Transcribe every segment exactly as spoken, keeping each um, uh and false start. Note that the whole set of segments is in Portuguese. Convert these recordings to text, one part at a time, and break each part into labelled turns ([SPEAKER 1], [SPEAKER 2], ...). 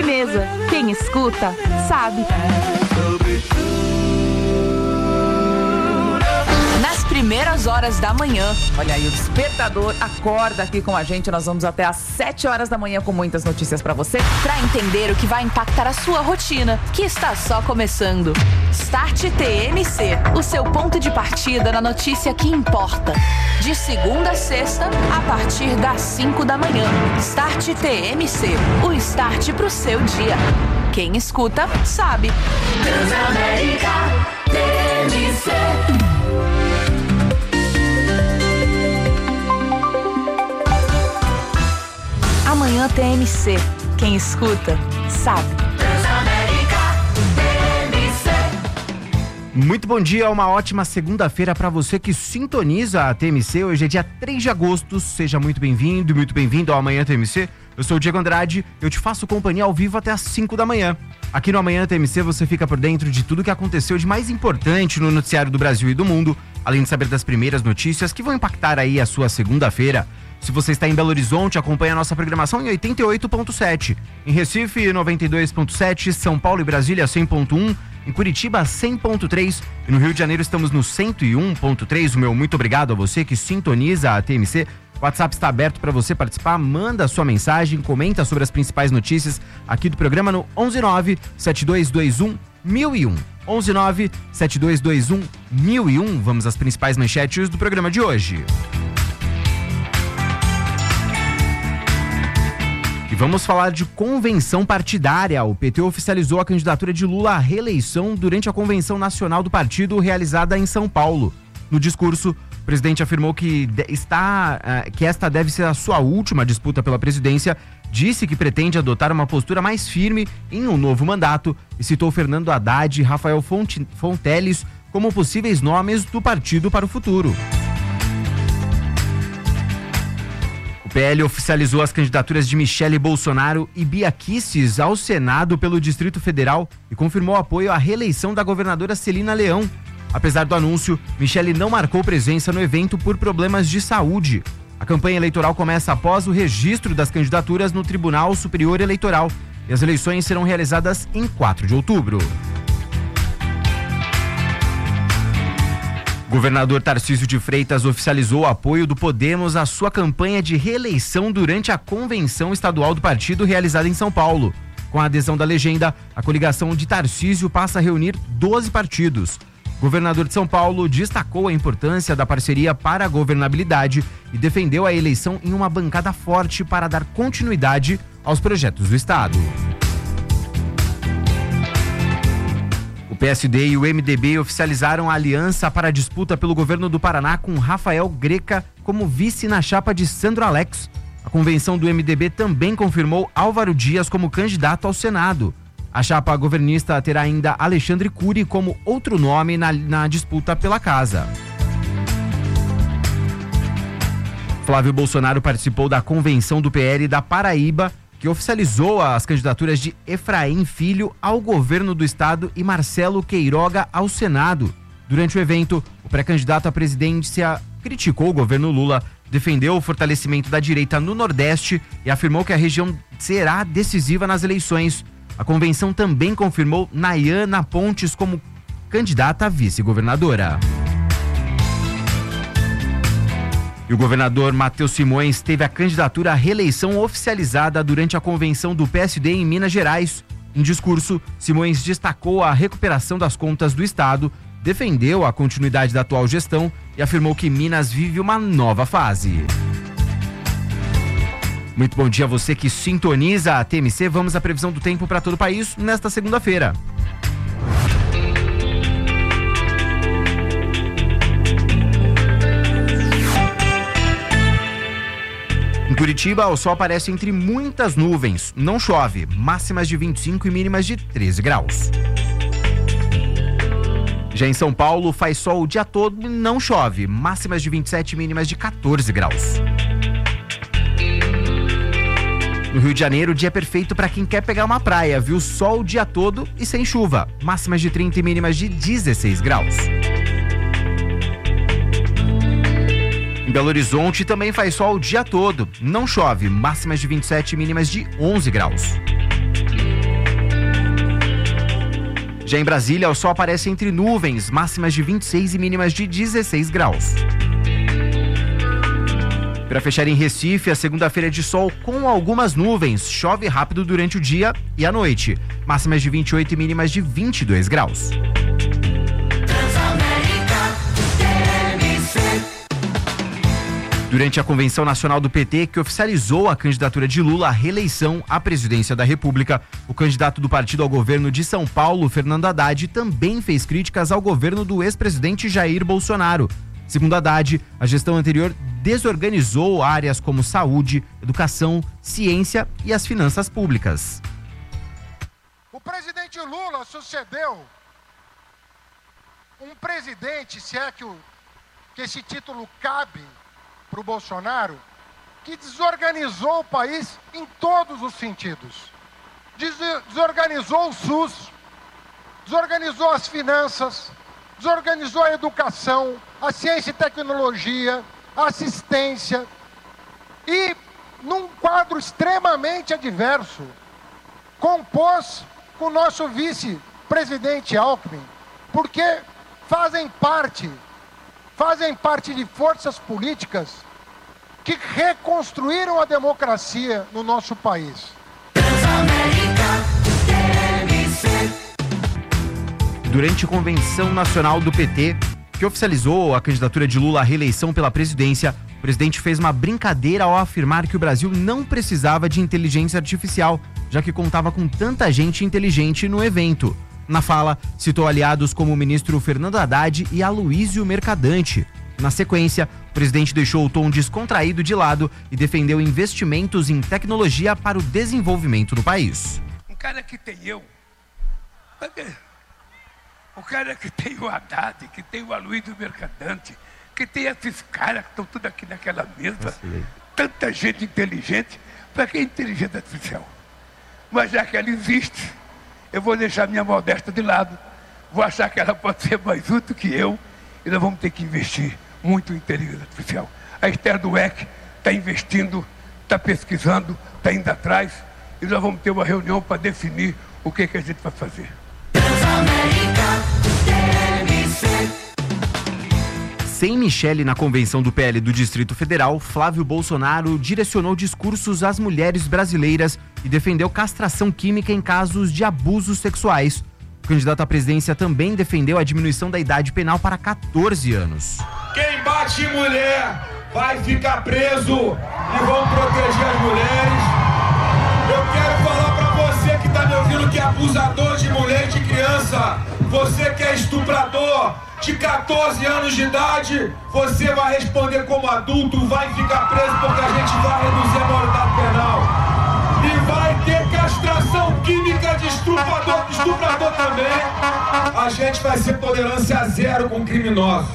[SPEAKER 1] sobremesa. Quem escuta, sabe.
[SPEAKER 2] Nas primeiras horas da manhã. Olha aí, o despertador acorda aqui com a gente. Nós vamos até às sete horas da manhã com muitas notícias pra você, pra entender o que vai impactar a sua rotina, que está só começando. Start T M C, o seu ponto de partida na notícia que importa. De segunda a sexta, a partir das cinco da manhã. Start T M C, o start pro seu dia. Quem escuta, sabe.
[SPEAKER 3] Transamérica T M C.
[SPEAKER 2] Amanhã T M C. Quem escuta, sabe.
[SPEAKER 4] Muito bom dia, uma ótima segunda-feira para você que sintoniza a T M C. Hoje é dia três de agosto, seja muito bem-vindo e muito bem-vindo ao Amanhã T M C. Eu sou o Diego Andrade, eu te faço companhia ao vivo até às cinco da manhã. Aqui no Amanhã T M C você fica por dentro de tudo que aconteceu de mais importante no noticiário do Brasil e do mundo, além de saber das primeiras notícias que vão impactar aí a sua segunda-feira. Se você está em Belo Horizonte, acompanhe a nossa programação em oitenta e oito ponto sete. Em Recife, noventa e dois ponto sete. São Paulo e Brasília, cem ponto um. Em Curitiba, cem ponto três. E no Rio de Janeiro estamos no cento e um ponto três. O meu muito obrigado a você que sintoniza a T M C. O WhatsApp está aberto para você participar. Manda a sua mensagem, comenta sobre as principais notícias aqui do programa no onze nove sete dois dois um mil e um. onze nove sete dois dois um mil e um. Vamos às principais manchetes do programa de hoje. E vamos falar de convenção partidária. O P T oficializou a candidatura de Lula à reeleição durante a convenção nacional do partido realizada em São Paulo. No discurso, o presidente afirmou que, está, que esta deve ser a sua última disputa pela presidência, disse que pretende adotar uma postura mais firme em um novo mandato e citou Fernando Haddad e Rafael Fonteles como possíveis nomes do partido para o futuro. O P L oficializou as candidaturas de Michele Bolsonaro e Bia Kicis ao Senado pelo Distrito Federal e confirmou apoio à reeleição da governadora Celina Leão. Apesar do anúncio, Michele não marcou presença no evento por problemas de saúde. A campanha eleitoral começa após o registro das candidaturas no Tribunal Superior Eleitoral e as eleições serão realizadas em quatro de outubro. O governador Tarcísio de Freitas oficializou o apoio do Podemos à sua campanha de reeleição durante a convenção estadual do partido realizada em São Paulo. Com a adesão da legenda, a coligação de Tarcísio passa a reunir doze partidos. O governador de São Paulo destacou a importância da parceria para a governabilidade e defendeu a eleição em uma bancada forte para dar continuidade aos projetos do Estado. O P S D e o M D B oficializaram a aliança para a disputa pelo governo do Paraná com Rafael Greca como vice na chapa de Sandro Alex. A convenção do M D B também confirmou Álvaro Dias como candidato ao Senado. A chapa governista terá ainda Alexandre Cury como outro nome na, na disputa pela casa. Flávio Bolsonaro participou da convenção do P L da Paraíba, que oficializou as candidaturas de Efraim Filho ao governo do estado e Marcelo Queiroga ao Senado. Durante o evento, o pré-candidato à presidência criticou o governo Lula, defendeu o fortalecimento da direita no Nordeste e afirmou que a região será decisiva nas eleições. A convenção também confirmou Nayana Pontes como candidata a vice-governadora. E o governador Matheus Simões teve a candidatura à reeleição oficializada durante a convenção do P S D em Minas Gerais. Em discurso, Simões destacou a recuperação das contas do estado, defendeu a continuidade da atual gestão e afirmou que Minas vive uma nova fase. Muito bom dia a você que sintoniza a T M C. Vamos à previsão do tempo para todo o país nesta segunda-feira. Em Curitiba, o sol aparece entre muitas nuvens. Não chove. Máximas de vinte e cinco e mínimas de treze graus. Já em São Paulo, faz sol o dia todo e não chove. Máximas de vinte e sete e mínimas de quatorze graus. No Rio de Janeiro, dia perfeito para quem quer pegar uma praia, viu? Sol o dia todo e sem chuva. Máximas de trinta e mínimas de dezesseis graus. Em Belo Horizonte também faz sol o dia todo. Não chove. Máximas de vinte e sete e mínimas de onze graus. Já em Brasília, o sol aparece entre nuvens, máximas de vinte e seis e mínimas de dezesseis graus. Para fechar em Recife, a segunda-feira é de sol com algumas nuvens. Chove rápido durante o dia e a noite. Máximas de vinte e oito e mínimas de vinte e dois graus. Durante a Convenção Nacional do P T, que oficializou a candidatura de Lula à reeleição à presidência da República, o candidato do partido ao governo de São Paulo, Fernando Haddad, também fez críticas ao governo do ex-presidente Jair Bolsonaro. Segundo Haddad, a gestão anterior desorganizou áreas como saúde, educação, ciência e as finanças públicas.
[SPEAKER 5] O presidente Lula sucedeu um presidente, se é que, o, que esse título cabe para o Bolsonaro, que desorganizou o país em todos os sentidos. Desorganizou o SUS, desorganizou as finanças, desorganizou a educação, a ciência e tecnologia, a assistência, e, num quadro extremamente adverso, compôs com o nosso vice-presidente Alckmin, porque fazem parte, fazem parte de forças políticas que reconstruíram a democracia no nosso país.
[SPEAKER 4] Durante a Convenção Nacional do P T, que oficializou a candidatura de Lula à reeleição pela presidência, o presidente fez uma brincadeira ao afirmar que o Brasil não precisava de inteligência artificial, já que contava com tanta gente inteligente no evento. Na fala, citou aliados como o ministro Fernando Haddad e Aloysio Mercadante. Na sequência, o presidente deixou o tom descontraído de lado e defendeu investimentos em tecnologia para o desenvolvimento do país.
[SPEAKER 6] Um cara que tem eu, o cara que tem o Haddad, que tem o Aloysio Mercadante, que tem esses caras que estão tudo aqui naquela mesa, tanta gente inteligente, para que inteligência artificial? Mas já que ela existe, eu vou deixar minha modéstia de lado, vou achar que ela pode ser mais útil que eu, e nós vamos ter que investir muito em inteligência artificial. A Esther Dweck está investindo, está pesquisando, está indo atrás, e nós vamos ter uma reunião para definir o que, que a gente vai fazer.
[SPEAKER 4] Sem Michele na convenção do P L do Distrito Federal, Flávio Bolsonaro direcionou discursos às mulheres brasileiras e defendeu castração química em casos de abusos sexuais. O candidato à presidência também defendeu a diminuição da idade penal para catorze anos.
[SPEAKER 7] Quem bate em mulher vai ficar preso e vão proteger as mulheres. Eu quero falar pra você que tá me ouvindo que é abusador de mulher e de criança. Você que é estuprador de catorze anos de idade, você vai responder como adulto, vai ficar preso porque a gente vai reduzir a maioridade penal. E vai ter castração química de estuprador, de estuprador também. A gente vai ser tolerância zero com criminosos.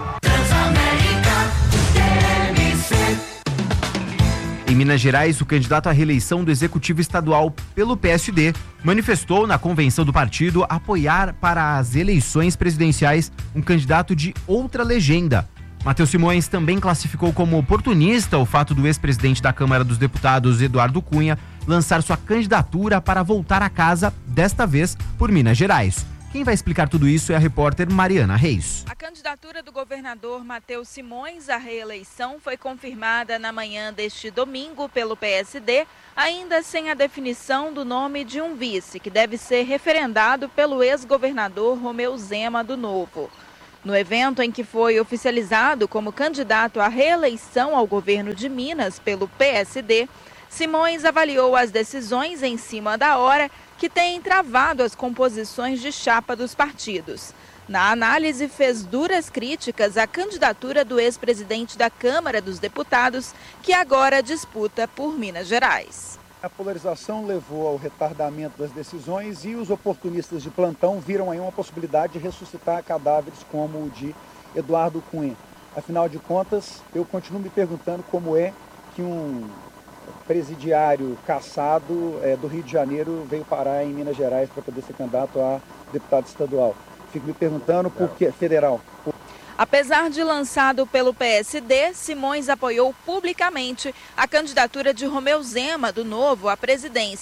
[SPEAKER 4] Em Minas Gerais, o candidato à reeleição do Executivo Estadual pelo P S D manifestou na convenção do partido apoiar para as eleições presidenciais um candidato de outra legenda. Matheus Simões também classificou como oportunista o fato do ex-presidente da Câmara dos Deputados, Eduardo Cunha, lançar sua candidatura para voltar a casa, desta vez por Minas Gerais. Quem vai explicar tudo isso é a repórter Mariana Reis.
[SPEAKER 8] A candidatura do governador Matheus Simões à reeleição foi confirmada na manhã deste domingo pelo P S D, ainda sem a definição do nome de um vice, que deve ser referendado pelo ex-governador Romeu Zema do Novo. No evento em que foi oficializado como candidato à reeleição ao governo de Minas pelo P S D, Simões avaliou as decisões em cima da hora que têm travado as composições de chapa dos partidos. Na análise, fez duras críticas à candidatura do ex-presidente da Câmara dos Deputados, que agora disputa por Minas Gerais.
[SPEAKER 9] A polarização levou ao retardamento das decisões e os oportunistas de plantão viram aí uma possibilidade de ressuscitar cadáveres como o de Eduardo Cunha. Afinal de contas, eu continuo me perguntando como é que um presidiário cassado é, do Rio de Janeiro veio parar em Minas Gerais para poder ser candidato a deputado estadual. Fico me perguntando por que federal.
[SPEAKER 8] Apesar de lançado pelo P S D, Simões apoiou publicamente a candidatura de Romeu Zema do Novo à presidência.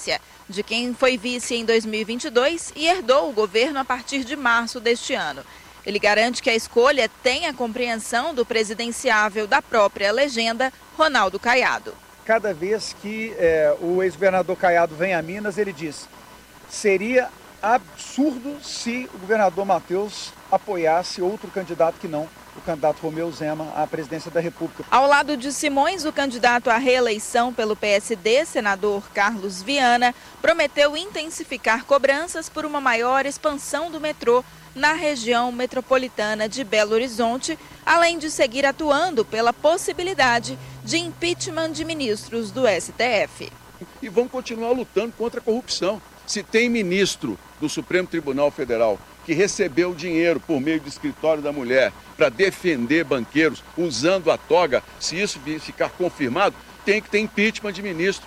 [SPEAKER 8] de quem foi vice em dois mil e vinte e dois e herdou o governo a partir de março deste ano. Ele garante que a escolha tem a compreensão do presidenciável da própria legenda, Ronaldo Caiado.
[SPEAKER 9] Cada vez que é, o ex-governador Caiado vem a Minas, ele diz: seria absurdo se o governador Matheus apoiasse outro candidato que não o candidato Romeu Zema à presidência da República.
[SPEAKER 8] Ao lado de Simões, o candidato à reeleição pelo P S D, senador Carlos Viana, prometeu intensificar cobranças por uma maior expansão do metrô na região metropolitana de Belo Horizonte, além de seguir atuando pela possibilidade de impeachment de ministros do S T F.
[SPEAKER 10] E vão continuar lutando contra a corrupção. Se tem ministro do Supremo Tribunal Federal que recebeu dinheiro por meio do escritório da mulher para defender banqueiros usando a toga, se isso ficar confirmado, tem que ter impeachment de ministro.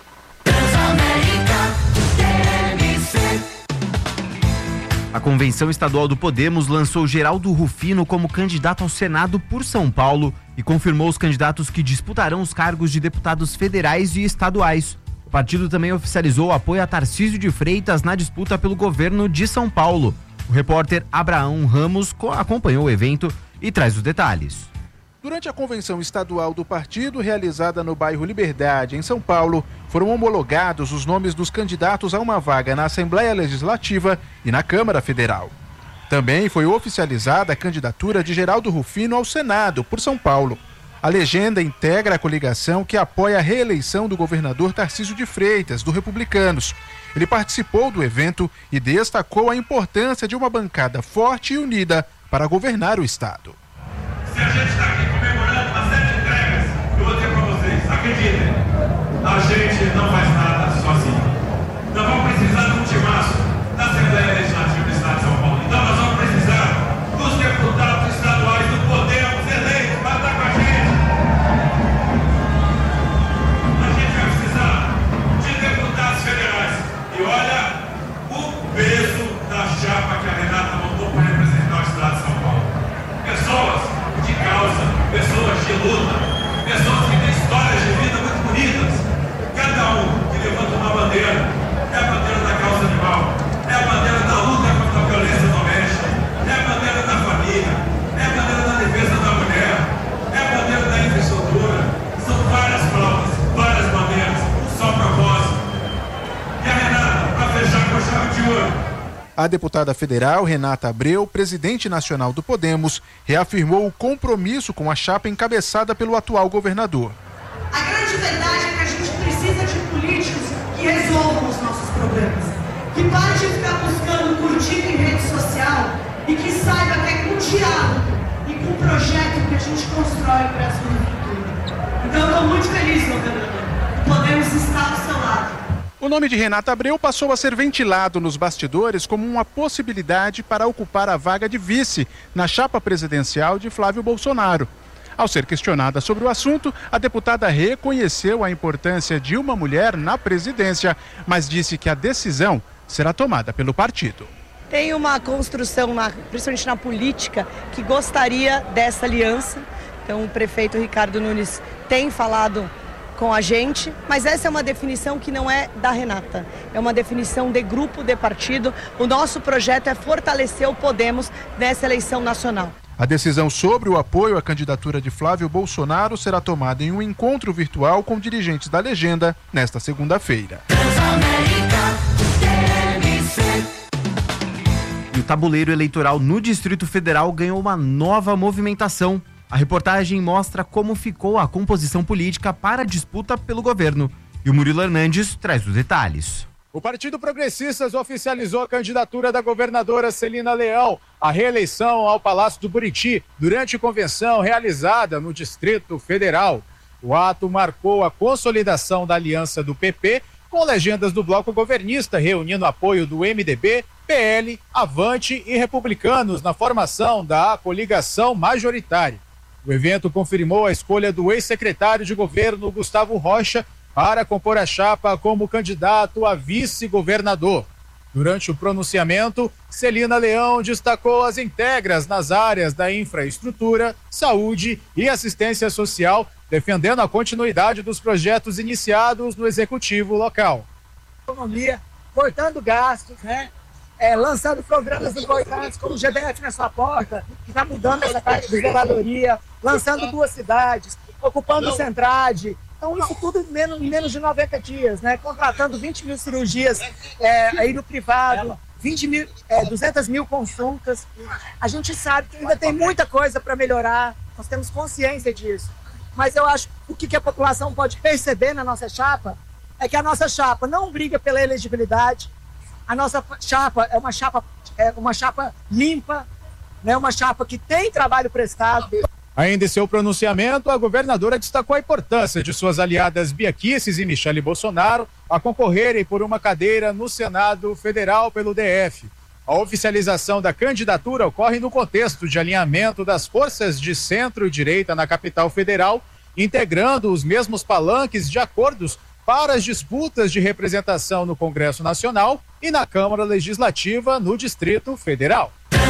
[SPEAKER 4] A Convenção Estadual do Podemos lançou Geraldo Rufino como candidato ao Senado por São Paulo e confirmou os candidatos que disputarão os cargos de deputados federais e estaduais. O partido também oficializou o apoio a Tarcísio de Freitas na disputa pelo governo de São Paulo. O repórter Abraão Ramos acompanhou o evento e traz os detalhes.
[SPEAKER 11] Durante a convenção estadual do partido, realizada no bairro Liberdade, em São Paulo, foram homologados os nomes dos candidatos a uma vaga na Assembleia Legislativa e na Câmara Federal. Também foi oficializada a candidatura de Geraldo Rufino ao Senado, por São Paulo. A legenda integra a coligação que apoia a reeleição do governador Tarcísio de Freitas, do Republicanos. Ele participou do evento e destacou a importância de uma bancada forte e unida para governar o Estado.
[SPEAKER 7] Se a gente está aqui comemorando uma série de entregas, eu vou dizer para vocês, acreditem, a gente não faz nada sozinho. Nós vamos precisar de um timaço da Assembleia Legislativa do Estado de São Paulo. Então nós vamos precisar dos deputados estaduais do Podemos eleitos para estar com a gente. A gente vai precisar de deputados federais. E olha o peso da chapa que a Renata montou para representar o Estado de São Paulo. Pessoas de causa, pessoas de luta, pessoas que têm histórias de vida muito bonitas. Cada um que levanta uma bandeira, é a bandeira da causa animal, é a bandeira da luta contra a violência doméstica, é a bandeira da família, é a bandeira da defesa da mulher, é a bandeira da infraestrutura. São várias provas, várias bandeiras, um só propósito. E a Renata, para fechar com chave de ouro.
[SPEAKER 11] A deputada federal Renata Abreu, presidente nacional do Podemos, reafirmou o compromisso com a chapa encabeçada pelo atual governador.
[SPEAKER 12] A grande verdade é que a gente precisa de políticos que resolvam os nossos problemas, que parem de ficar buscando curtir em rede social e que saiba que é com diálogo e com projeto que a gente constrói o Brasil no futuro. Então eu estou muito feliz, governador. Podemos estar ao seu lado.
[SPEAKER 11] O nome de Renata Abreu passou a ser ventilado nos bastidores como uma possibilidade para ocupar a vaga de vice na chapa presidencial de Flávio Bolsonaro. Ao ser questionada sobre o assunto, a deputada reconheceu a importância de uma mulher na presidência, mas disse que a decisão será tomada pelo partido.
[SPEAKER 13] Tem uma construção, na, principalmente na política, que gostaria dessa aliança. Então o prefeito Ricardo Nunes tem falado com a gente, mas essa é uma definição que não é da Renata, é uma definição de grupo, de partido. O nosso projeto é fortalecer o Podemos nessa eleição nacional.
[SPEAKER 11] A decisão sobre o apoio à candidatura de Flávio Bolsonaro será tomada em um encontro virtual com dirigentes da legenda nesta segunda-feira.
[SPEAKER 4] E o tabuleiro eleitoral no Distrito Federal ganhou uma nova movimentação. A reportagem mostra como ficou a composição política para a disputa pelo governo. E o Murilo Hernandes traz os detalhes.
[SPEAKER 14] O Partido Progressistas oficializou a candidatura da governadora Celina Leão à reeleição ao Palácio do Buriti durante convenção realizada no Distrito Federal. O ato marcou a consolidação da aliança do P P com legendas do bloco governista, reunindo apoio do M D B, P L, Avante e Republicanos na formação da coligação majoritária. O evento confirmou a escolha do ex-secretário de governo Gustavo Rocha para compor a chapa como candidato a vice-governador. Durante o pronunciamento, Celina Leão destacou as integras nas áreas da infraestrutura, saúde e assistência social, defendendo a continuidade dos projetos iniciados no executivo local.
[SPEAKER 15] A economia cortando gastos, né? É, lançando programas importantes como o G D F na sua porta, que está mudando essa parte de zeladoria, lançando duas cidades, ocupando o Centrade. Então, isso tudo em menos, em menos de noventa dias, né? Contratando vinte mil cirurgias é, aí no privado, vinte mil, é, duzentas mil consultas. A gente sabe que ainda tem muita coisa para melhorar, nós temos consciência disso. Mas eu acho que o que a população pode perceber na nossa chapa é que a nossa chapa não briga pela elegibilidade. A nossa chapa é uma chapa, é uma chapa limpa, né? Uma chapa que tem trabalho prestado.
[SPEAKER 14] Ainda em seu pronunciamento, a governadora destacou a importância de suas aliadas Bia Kicis e Michele Bolsonaro a concorrerem por uma cadeira no Senado Federal pelo D F. A oficialização da candidatura ocorre no contexto de alinhamento das forças de centro e direita na capital federal, integrando os mesmos palanques de acordos para as disputas de representação no Congresso Nacional e na Câmara Legislativa no Distrito Federal.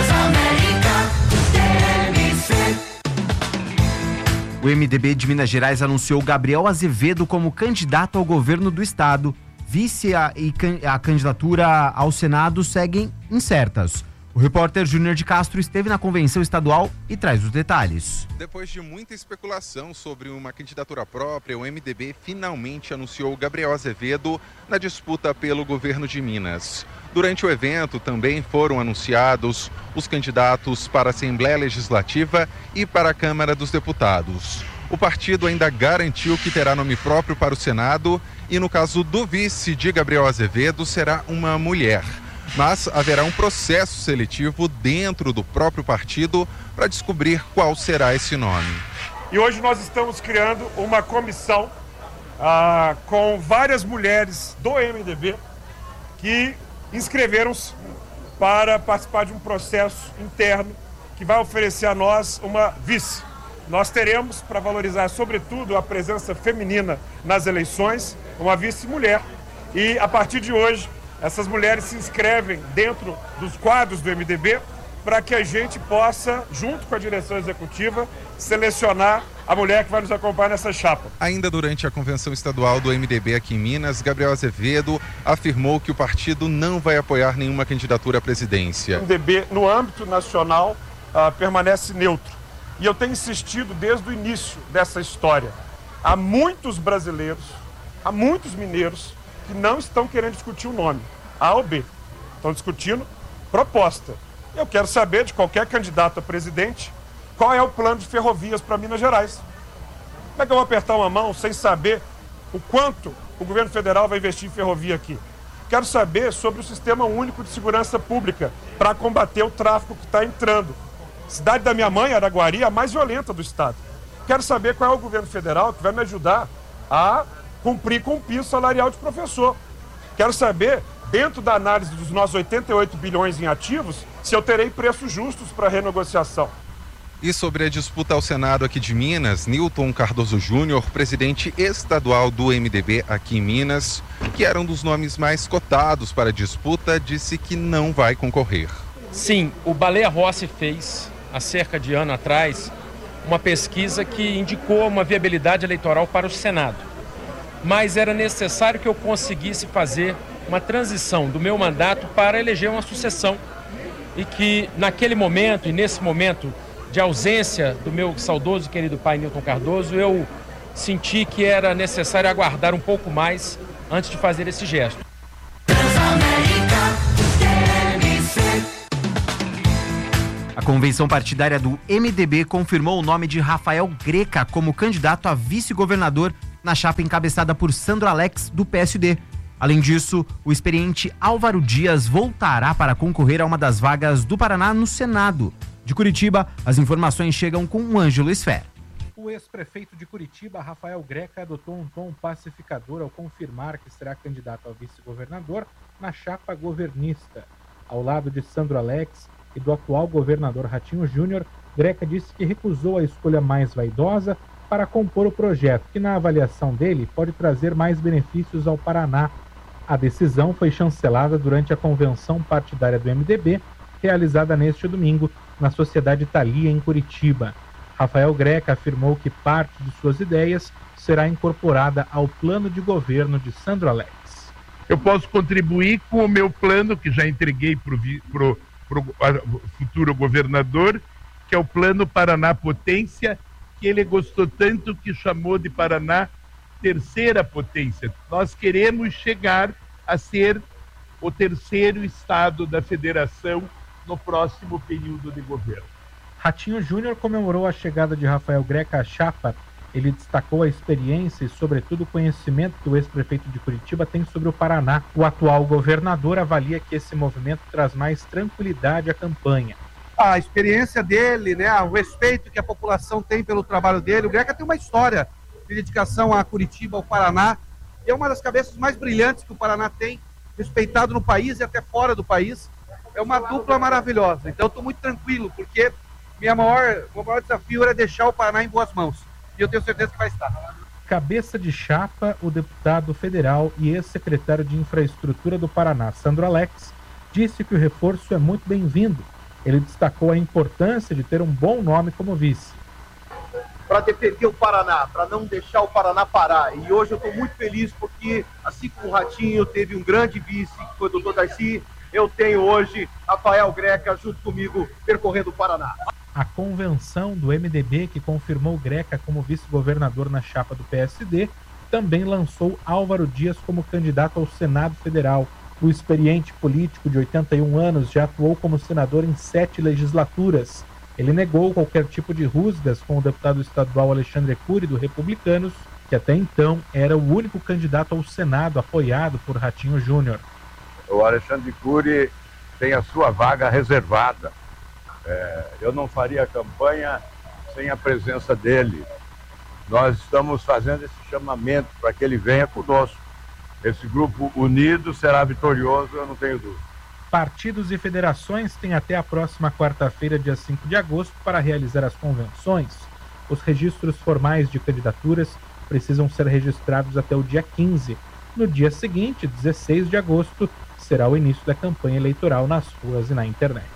[SPEAKER 4] O M D B de Minas Gerais anunciou Gabriel Azevedo como candidato ao governo do estado. Vice a, e a candidatura ao Senado seguem incertas. O repórter Júnior de Castro esteve na convenção estadual e traz os detalhes.
[SPEAKER 16] Depois de muita especulação sobre uma candidatura própria, o M D B finalmente anunciou Gabriel Azevedo na disputa pelo governo de Minas. Durante o evento também foram anunciados os candidatos para a Assembleia Legislativa e para a Câmara dos Deputados. O partido ainda garantiu que terá nome próprio para o Senado e, no caso do vice de Gabriel Azevedo, será uma mulher. Mas haverá um processo seletivo dentro do próprio partido para descobrir qual será esse nome.
[SPEAKER 17] E hoje nós estamos criando uma comissão ah, com várias mulheres do M D B que inscreveram-se para participar de um processo interno que vai oferecer a nós uma vice. Nós teremos, para valorizar sobretudo a presença feminina nas eleições, uma vice-mulher. E a partir de hoje, essas mulheres se inscrevem dentro dos quadros do M D B para que a gente possa, junto com a direção executiva, selecionar a mulher que vai nos acompanhar nessa chapa.
[SPEAKER 16] Ainda durante a convenção estadual do M D B aqui em Minas, Gabriel Azevedo afirmou que o partido não vai apoiar nenhuma candidatura à presidência.
[SPEAKER 17] O M D B, no âmbito nacional, uh, permanece neutro. E eu tenho insistido desde o início dessa história. Há muitos brasileiros, há muitos mineiros que não estão querendo discutir o nome, A ou B. Estão discutindo proposta. Eu quero saber de qualquer candidato a presidente qual é o plano de ferrovias para Minas Gerais. Como é que eu vou apertar uma mão sem saber o quanto o governo federal vai investir em ferrovia aqui? Quero saber sobre o Sistema Único de Segurança Pública para combater o tráfico que está entrando. Cidade da minha mãe, Araguari, a mais violenta do estado. Quero saber qual é o governo federal que vai me ajudar a cumprir com o piso salarial de professor. Quero saber, dentro da análise dos nossos oitenta e oito bilhões em ativos, se eu terei preços justos para renegociação.
[SPEAKER 16] E sobre a disputa ao Senado aqui de Minas, Newton Cardoso Júnior, presidente estadual do M D B aqui em Minas, que era um dos nomes mais cotados para a disputa, disse que não vai concorrer.
[SPEAKER 18] Sim, o Baleia Rossi fez, há cerca de ano atrás, uma pesquisa que indicou uma viabilidade eleitoral para o Senado. Mas era necessário que eu conseguisse fazer uma transição do meu mandato para eleger uma sucessão. E que naquele momento, e nesse momento de ausência do meu saudoso e querido pai Newton Cardoso, eu senti que era necessário aguardar um pouco mais antes de fazer esse gesto.
[SPEAKER 4] A convenção partidária do M D B confirmou o nome de Rafael Greca como candidato a vice-governador na chapa encabeçada por Sandro Alex, do P S D. Além disso, o experiente Álvaro Dias voltará para concorrer a uma das vagas do Paraná no Senado. De Curitiba, as informações chegam com o Ângelo Esfer.
[SPEAKER 11] O ex-prefeito de Curitiba, Rafael Greca, adotou um tom pacificador ao confirmar que será candidato a vice-governador na chapa governista. Ao lado de Sandro Alex e do atual governador Ratinho Júnior, Greca disse que recusou a escolha mais vaidosa para compor o projeto, que na avaliação dele pode trazer mais benefícios ao Paraná. A decisão foi chancelada durante a convenção partidária do M D B, realizada neste domingo na Sociedade Thalia, em Curitiba. Rafael Greca afirmou que parte de suas ideias será incorporada ao plano de governo de Sandro Alex.
[SPEAKER 19] Eu posso contribuir com o meu plano, que já entreguei para o futuro governador, que é o Plano Paraná Potência, que ele gostou tanto que chamou de Paraná Terceira Potência. Nós queremos chegar a ser o terceiro estado da federação no próximo período de governo.
[SPEAKER 11] Ratinho Júnior comemorou a chegada de Rafael Greca à chapa. Ele destacou a experiência e, sobretudo, o conhecimento que o ex-prefeito de Curitiba tem sobre o Paraná. O atual governador avalia que esse movimento traz mais tranquilidade à campanha.
[SPEAKER 20] A experiência dele, né, o respeito que a população tem pelo trabalho dele. O Greca tem uma história de dedicação a Curitiba, ao Paraná. E é uma das cabeças mais brilhantes que o Paraná tem, respeitado no país e até fora do país. É uma dupla maravilhosa. Então, eu estou muito tranquilo, porque minha maior, meu maior desafio era deixar o Paraná em boas mãos. E eu tenho certeza que vai estar.
[SPEAKER 11] Cabeça de chapa, o deputado federal e ex-secretário de Infraestrutura do Paraná, Sandro Alex, disse que o reforço é muito bem-vindo. Ele destacou a importância de ter um bom nome como vice.
[SPEAKER 20] Para defender o Paraná, para não deixar o Paraná parar. E hoje eu estou muito feliz porque, assim como o Ratinho teve um grande vice, que foi o doutor Darcy, eu tenho hoje Rafael Greca junto comigo percorrendo o Paraná.
[SPEAKER 11] A convenção do M D B, que confirmou Greca como vice-governador na chapa do P S D, também lançou Álvaro Dias como candidato ao Senado Federal. O experiente político de oitenta e um anos já atuou como senador em sete legislaturas. Ele negou qualquer tipo de rusgas com o deputado estadual Alexandre Cury, do Republicanos, que até então era o único candidato ao Senado apoiado por Ratinho Júnior.
[SPEAKER 21] O Alexandre Cury tem a sua vaga reservada. É, eu não faria campanha sem a presença dele. Nós estamos fazendo esse chamamento para que ele venha conosco. Esse grupo unido será vitorioso, eu não tenho dúvida.
[SPEAKER 11] Partidos e federações têm até a próxima quarta-feira, dia cinco de agosto, para realizar as convenções. Os registros formais de candidaturas precisam ser registrados até o dia quinze. No dia seguinte, dezesseis de agosto, será o início da campanha eleitoral nas ruas e na internet.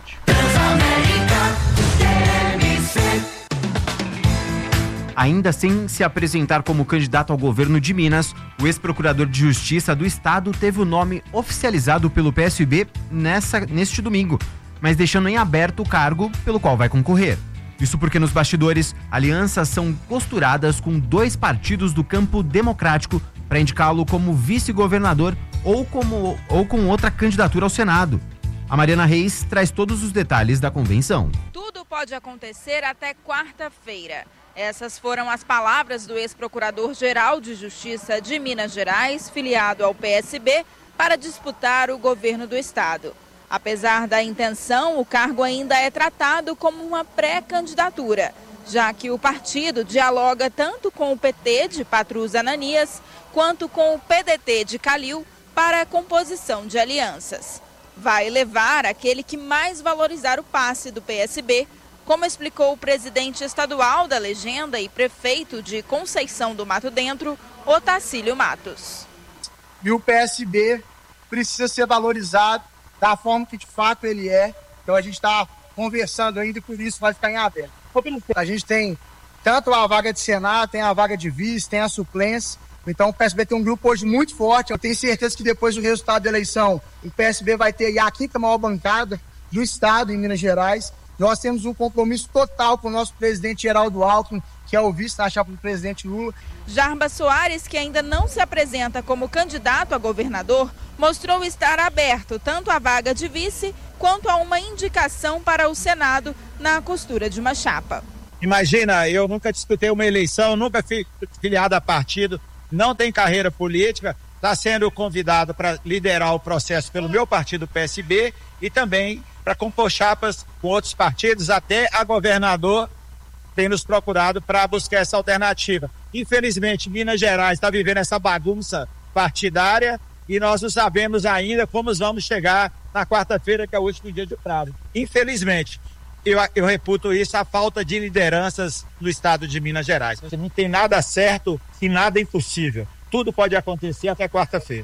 [SPEAKER 4] Ainda sem se apresentar como candidato ao governo de Minas, o ex-procurador de Justiça do Estado teve o nome oficializado pelo P S B nessa, neste domingo, mas deixando em aberto o cargo pelo qual vai concorrer. Isso porque nos bastidores, alianças são costuradas com dois partidos do campo democrático para indicá-lo como vice-governador ou, como, ou com outra candidatura ao Senado. A Mariana Reis traz todos os detalhes da convenção.
[SPEAKER 8] Tudo pode acontecer até quarta-feira. Essas foram as palavras do ex-procurador-geral de Justiça de Minas Gerais, filiado ao P S B, para disputar o governo do estado. Apesar da intenção, o cargo ainda é tratado como uma pré-candidatura, já que o partido dialoga tanto com o P T de Patrus Ananias quanto com o P D T de Calil para a composição de alianças. Vai levar aquele que mais valorizar o passe do P S B, como explicou o presidente estadual da legenda e prefeito de Conceição do Mato Dentro, Otacílio Matos.
[SPEAKER 15] E o P S B precisa ser valorizado da forma que de fato ele é. Então a gente está conversando ainda e por isso vai ficar em aberto. A gente tem tanto a vaga de Senado, tem a vaga de vice, tem a suplência. Então o P S B tem um grupo hoje muito forte. Eu tenho certeza que depois do resultado da eleição, o P S B vai ter a quinta maior bancada do estado em Minas Gerais. Nós temos um compromisso total com o nosso presidente Geraldo Alckmin, que é o vice na chapa do presidente Lula.
[SPEAKER 8] Jarbas Soares, que ainda não se apresenta como candidato a governador, mostrou estar aberto tanto à vaga de vice quanto a uma indicação para o Senado na costura de uma chapa.
[SPEAKER 22] Imagina, eu nunca disputei uma eleição, nunca fui filiado a partido, não tem carreira política, está sendo convidado para liderar o processo pelo meu partido P S B e também para compor chapas com outros partidos, até a governador tem nos procurado para buscar essa alternativa. Infelizmente, Minas Gerais está vivendo essa bagunça partidária e nós não sabemos ainda como vamos chegar na quarta-feira, que é o último dia de prazo. Infelizmente, eu, eu reputo isso, a falta de lideranças no estado de Minas Gerais. Não tem nada certo e nada impossível. Tudo pode acontecer até quarta-feira.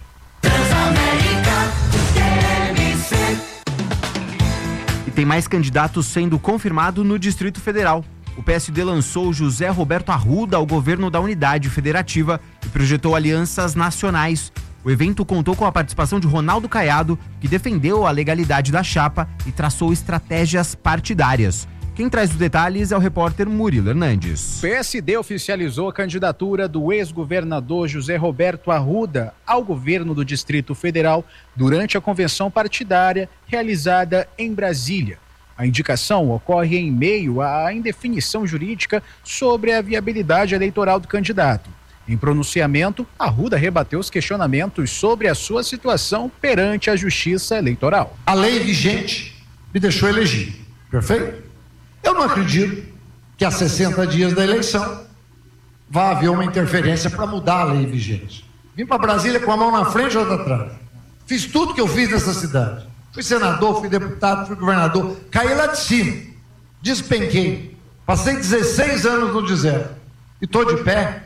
[SPEAKER 4] E tem mais candidatos sendo confirmado no Distrito Federal. O P S D lançou José Roberto Arruda ao governo da Unidade Federativa e projetou alianças nacionais. O evento contou com a participação de Ronaldo Caiado, que defendeu a legalidade da chapa e traçou estratégias partidárias. Quem traz os detalhes é o repórter Murilo Hernandes.
[SPEAKER 14] O P S D oficializou a candidatura do ex-governador José Roberto Arruda ao governo do Distrito Federal durante a convenção partidária realizada em Brasília. A indicação ocorre em meio à indefinição jurídica sobre a viabilidade eleitoral do candidato. Em pronunciamento, Arruda rebateu os questionamentos sobre a sua situação perante a Justiça Eleitoral.
[SPEAKER 1] A lei vigente me deixou eleger, perfeito? Eu não acredito que a sessenta dias da eleição vá haver uma interferência para mudar a lei vigente. Vim para Brasília com a mão na frente e outra atrás. Fiz tudo que eu fiz nessa cidade. Fui senador, fui deputado, fui governador. Caí lá de cima. Despenquei. Passei dezesseis anos no deserto. E estou de pé.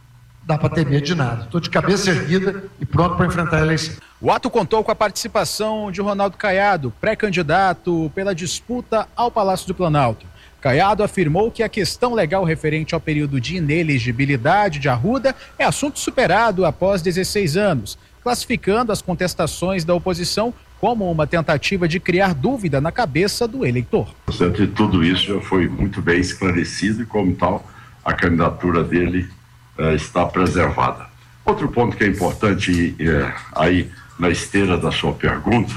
[SPEAKER 1] Dá para ter medo de nada. Estou de cabeça erguida e pronto para enfrentar a eleição.
[SPEAKER 14] O ato contou com a participação de Ronaldo Caiado, pré-candidato pela disputa ao Palácio do Planalto. Caiado afirmou que a questão legal referente ao período de inelegibilidade de Arruda é assunto superado após dezesseis anos, classificando as contestações da oposição como uma tentativa de criar dúvida na cabeça do eleitor.
[SPEAKER 3] Portanto, tudo isso já foi muito bem esclarecido e, como tal, a candidatura dele eh, está preservada. Outro ponto que é importante eh, aí na esteira da sua pergunta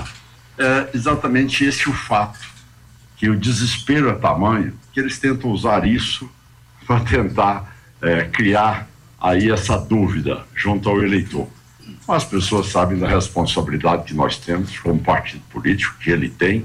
[SPEAKER 3] é exatamente esse o fato, que o desespero é tamanho que eles tentam usar isso para tentar eh, criar aí essa dúvida junto ao eleitor. As pessoas sabem da responsabilidade que nós temos como partido político, que ele tem,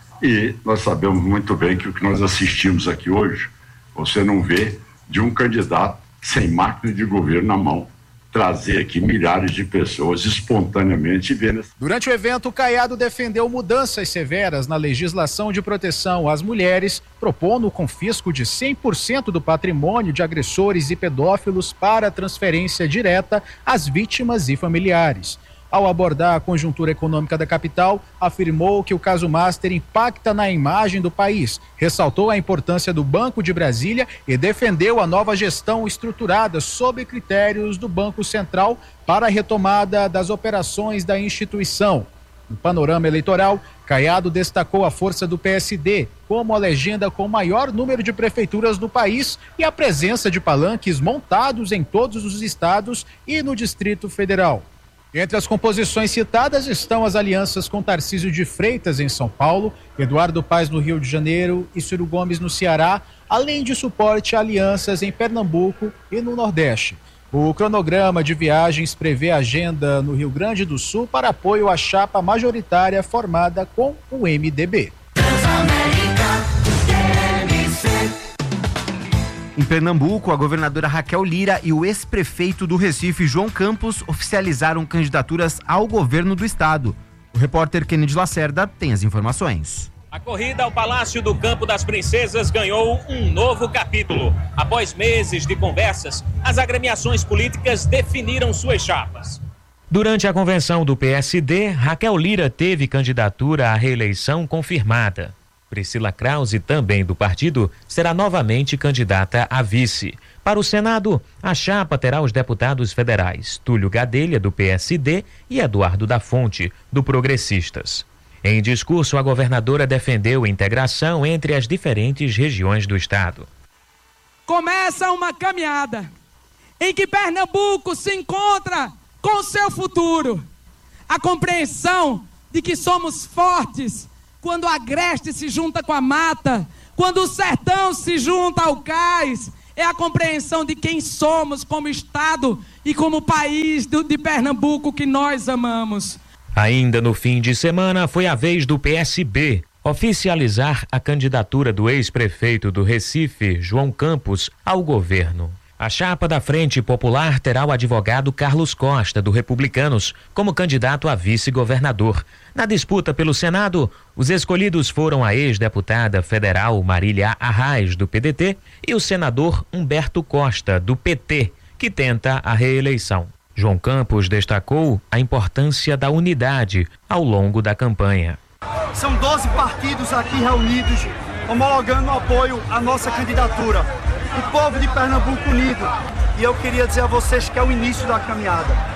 [SPEAKER 3] e nós sabemos muito bem que o que nós assistimos aqui hoje, você não vê de um candidato sem máquina de governo na mão trazer aqui milhares de pessoas espontaneamente vendo.
[SPEAKER 14] Durante o evento, Caiado defendeu mudanças severas na legislação de proteção às mulheres, propondo o confisco de cem por cento do patrimônio de agressores e pedófilos para transferência direta às vítimas e familiares. Ao abordar a conjuntura econômica da capital, afirmou que o caso Master impacta na imagem do país, ressaltou a importância do Banco de Brasília e defendeu a nova gestão estruturada sob critérios do Banco Central para a retomada das operações da instituição. No panorama eleitoral, Caiado destacou a força do P S D como a legenda com maior número de prefeituras do país e a presença de palanques montados em todos os estados e no Distrito Federal. Entre as composições citadas estão as alianças com Tarcísio de Freitas, em São Paulo, Eduardo Paes, no Rio de Janeiro e Ciro Gomes, no Ceará, além de suporte a alianças em Pernambuco e no Nordeste. O cronograma de viagens prevê agenda no Rio Grande do Sul para apoio à chapa majoritária formada com o M D B.
[SPEAKER 4] Em Pernambuco, a governadora Raquel Lira e o ex-prefeito do Recife, João Campos, oficializaram candidaturas ao governo do estado. O repórter Kennedy Lacerda tem as informações.
[SPEAKER 23] A corrida ao Palácio do Campo das Princesas ganhou um novo capítulo. Após meses de conversas, as agremiações políticas definiram suas chapas.
[SPEAKER 24] Durante a convenção do P S D, Raquel Lira teve candidatura à reeleição confirmada. Priscila Krause, também do partido, será novamente candidata a vice. Para o Senado, a chapa terá os deputados federais Túlio Gadelha, do P S D, e Eduardo da Fonte, do Progressistas. Em discurso, a governadora defendeu a integração entre as diferentes regiões do estado.
[SPEAKER 25] Começa uma caminhada em que Pernambuco se encontra com o seu futuro. A compreensão de que somos fortes quando a agreste se junta com a mata, quando o sertão se junta ao cais, é a compreensão de quem somos como estado e como país do, de Pernambuco que nós amamos.
[SPEAKER 24] Ainda no fim de semana foi a vez do P S B oficializar a candidatura do ex-prefeito do Recife, João Campos, ao governo. A chapa da Frente Popular terá o advogado Carlos Costa, do Republicanos, como candidato a vice-governador. Na disputa pelo Senado, os escolhidos foram a ex-deputada federal Marília Arraes, do P D T, e o senador Humberto Costa, do P T, que tenta a reeleição. João Campos destacou a importância da unidade ao longo da campanha.
[SPEAKER 26] São doze partidos aqui reunidos, homologando o apoio à nossa candidatura. O povo de Pernambuco unido. E eu queria dizer a vocês que é o início da caminhada.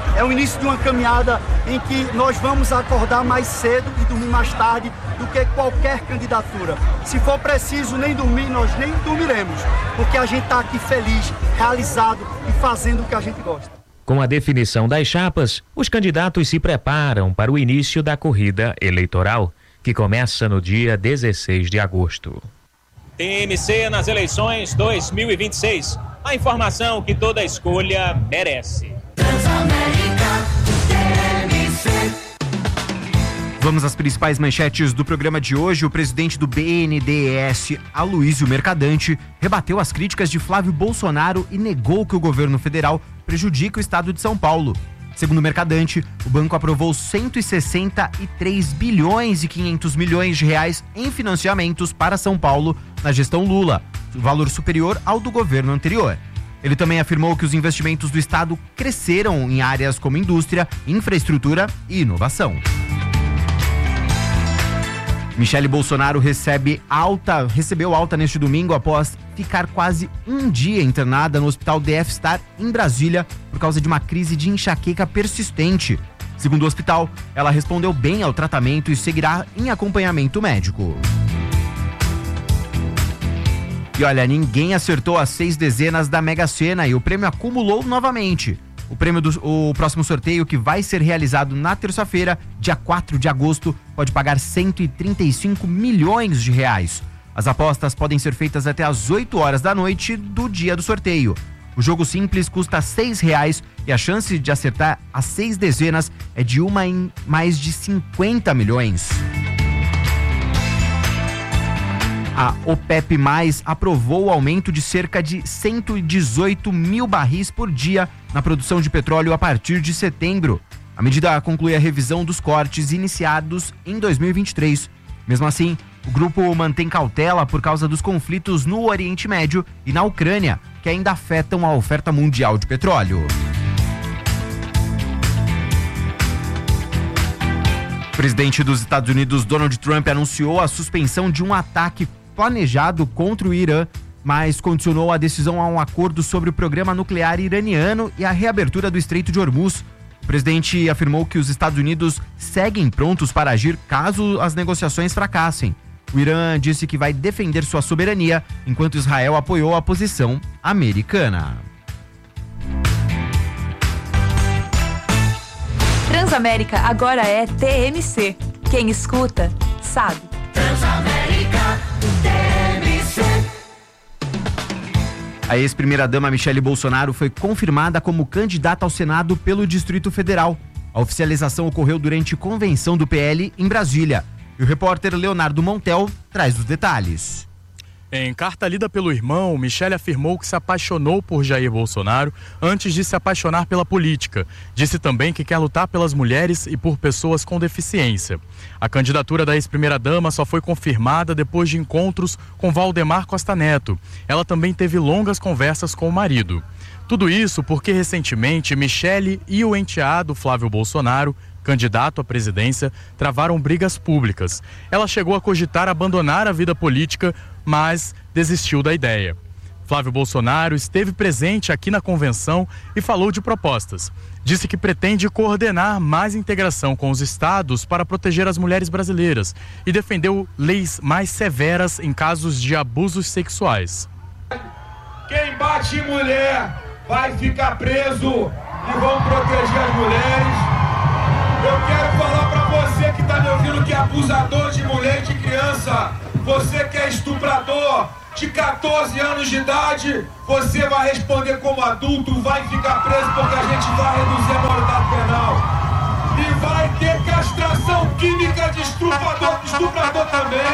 [SPEAKER 26] é o início de uma caminhada em que nós vamos acordar mais cedo e dormir mais tarde do que qualquer candidatura. Se for preciso nem dormir, nós nem dormiremos, porque a gente está aqui feliz, realizado e fazendo o que a gente gosta.
[SPEAKER 24] Com a definição das chapas, os candidatos se preparam para o início da corrida eleitoral, que começa no dia dezesseis de agosto.
[SPEAKER 23] T M C nas eleições dois mil e vinte e seis. A informação que toda escolha merece.
[SPEAKER 4] Vamos às principais manchetes do programa de hoje. O presidente do B N D E S, Aloysio Mercadante, rebateu as críticas de Flávio Bolsonaro e negou que o governo federal prejudique o estado de São Paulo. Segundo o Mercadante, o banco aprovou cento e sessenta e três bilhões e quinhentos milhões de reais em financiamentos para São Paulo na gestão Lula, valor superior ao do governo anterior. Ele também afirmou que os investimentos do estado cresceram em áreas como indústria, infraestrutura e inovação. Michele Bolsonaro recebe alta, recebeu alta neste domingo após ficar quase um dia internada no Hospital D F Star em Brasília por causa de uma crise de enxaqueca persistente. Segundo o hospital, ela respondeu bem ao tratamento e seguirá em acompanhamento médico. E olha, ninguém acertou as seis dezenas da Mega Sena e o prêmio acumulou novamente. O prêmio do o próximo sorteio, que vai ser realizado na terça-feira, dia quatro de agosto, pode pagar cento e trinta e cinco milhões de reais. As apostas podem ser feitas até às oito horas da noite do dia do sorteio. O jogo simples custa seis reais e a chance de acertar as seis dezenas é de uma em mais de cinquenta milhões. A OPEP mais, aprovou o aumento de cerca de cento e dezoito mil barris por dia na produção de petróleo a partir de setembro. A medida conclui a revisão dos cortes iniciados em dois mil e vinte e três. Mesmo assim, o grupo mantém cautela por causa dos conflitos no Oriente Médio e na Ucrânia, que ainda afetam a oferta mundial de petróleo. O presidente dos Estados Unidos, Donald Trump, anunciou a suspensão de um ataque planejado contra o Irã, mas condicionou a decisão a um acordo sobre o programa nuclear iraniano e a reabertura do Estreito de Hormuz. O presidente afirmou que os Estados Unidos seguem prontos para agir caso as negociações fracassem. O Irã disse que vai defender sua soberania, enquanto Israel apoiou a posição americana.
[SPEAKER 2] Transamérica agora é T M C. Quem escuta, sabe. Transamérica T M C.
[SPEAKER 4] A ex-primeira-dama Michele Bolsonaro foi confirmada como candidata ao Senado pelo Distrito Federal. A oficialização ocorreu durante convenção do P L em Brasília. E o repórter Leonardo Montel traz os detalhes.
[SPEAKER 5] Em carta lida pelo irmão, Michele afirmou que se apaixonou por Jair Bolsonaro antes de se apaixonar pela política. Disse também que quer lutar pelas mulheres e por pessoas com deficiência. A candidatura da ex-primeira-dama só foi confirmada depois de encontros com Valdemar Costa Neto. Ela também teve longas conversas com o marido. Tudo isso porque recentemente Michele e o enteado Flávio Bolsonaro, candidato à presidência, travaram brigas públicas. Ela chegou a cogitar abandonar a vida política, mas desistiu da ideia. Flávio Bolsonaro esteve presente aqui na convenção e falou de propostas. Disse que pretende coordenar mais integração com os estados para proteger as mulheres brasileiras e defendeu leis mais severas em casos de abusos sexuais.
[SPEAKER 6] Quem bate em mulher vai ficar preso e vão proteger as mulheres. Eu quero falar pra você que tá me ouvindo, que é abusador de mulher e de criança. Você que é estuprador de catorze anos de idade, você vai responder como adulto, vai ficar preso, porque a gente vai reduzir a maioridade penal. E vai ter castração química de estuprador, de estuprador também.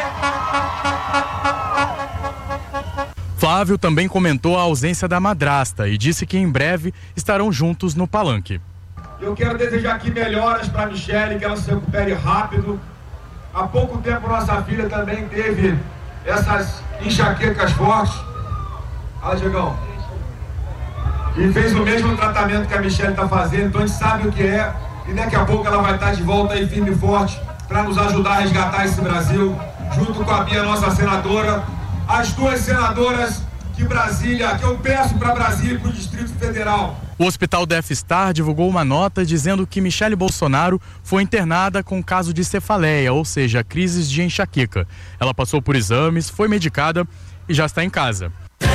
[SPEAKER 5] Flávio também comentou a ausência da madrasta e disse que em breve estarão juntos no palanque.
[SPEAKER 6] Eu quero desejar aqui melhoras para a Michele, que ela se recupere rápido. Há pouco tempo nossa filha também teve essas enxaquecas fortes. Ah, Diegão. E fez o mesmo tratamento que a Michele está fazendo, então a gente sabe o que é. E daqui a pouco ela vai estar de volta aí firme e forte para nos ajudar a resgatar esse Brasil, junto com a Bia, nossa senadora. As duas senadoras de Brasília, que eu peço para Brasília e para o Distrito Federal.
[SPEAKER 5] O Hospital Death Star divulgou uma nota dizendo que Michele Bolsonaro foi internada com caso de cefaleia, ou seja, crises de enxaqueca. Ela passou por exames, foi medicada e já está em casa.